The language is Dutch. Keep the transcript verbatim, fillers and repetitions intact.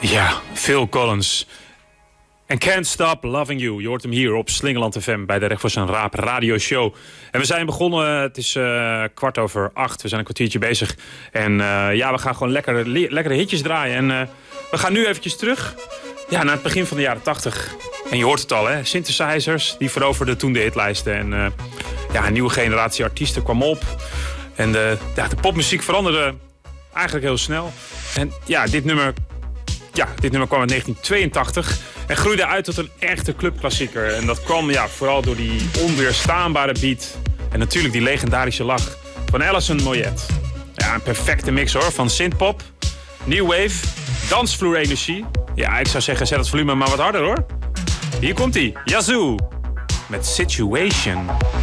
Ja, Phil Collins. En Can't Stop Loving You. Je hoort hem hier op Slingeland F M bij de Recht voor zijn Raap radioshow. En we zijn begonnen, het is uh, kwart over acht. We zijn een kwartiertje bezig. En uh, ja, we gaan gewoon lekkere, le- lekkere hitjes draaien. En uh, we gaan nu eventjes terug ja, naar het begin van de jaren tachtig. En je hoort het al, hè? Synthesizers, die veroverden toen de hitlijsten. En uh, ja, een nieuwe generatie artiesten kwam op. En de, ja, de popmuziek veranderde eigenlijk heel snel. En ja, dit nummer... Ja, dit nummer kwam in negentien tweeëntachtig en groeide uit tot een echte clubklassieker. En dat kwam ja, vooral door die onweerstaanbare beat en natuurlijk die legendarische lach van Alison Moyet. Ja, een perfecte mix hoor, van synthpop, new wave, dansvloerenergie. Ja, ik zou zeggen, zet het volume maar wat harder hoor. Hier komt-ie, Yazoo, met Situation.